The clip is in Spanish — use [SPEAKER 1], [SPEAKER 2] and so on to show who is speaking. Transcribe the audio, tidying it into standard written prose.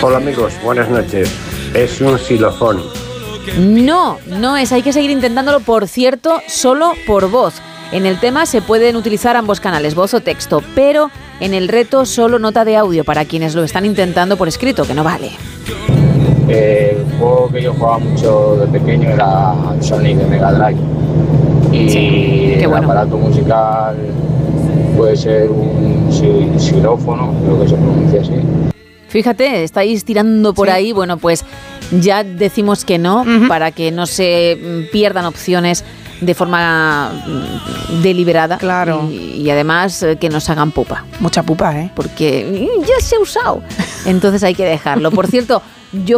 [SPEAKER 1] Hola amigos, buenas noches. Es un xilofón.
[SPEAKER 2] No es, hay que seguir intentándolo, por cierto, solo por voz. En el tema se pueden utilizar ambos canales, voz o texto, pero en el reto solo nota de audio para quienes lo están intentando por escrito, que no vale.
[SPEAKER 3] El juego que yo jugaba mucho de pequeño era Sonic de Mega Drive. Y
[SPEAKER 2] sí,
[SPEAKER 3] el aparato musical puede ser un xilófono, creo que se pronuncia así.
[SPEAKER 2] Fíjate, estáis tirando por ahí, bueno, pues ya decimos que no, para que no se pierdan opciones de forma deliberada.
[SPEAKER 4] Claro.
[SPEAKER 2] Y además que nos hagan pupa.
[SPEAKER 4] Mucha pupa, ¿eh?
[SPEAKER 2] Porque ya se ha usado. Entonces hay que dejarlo. Por cierto,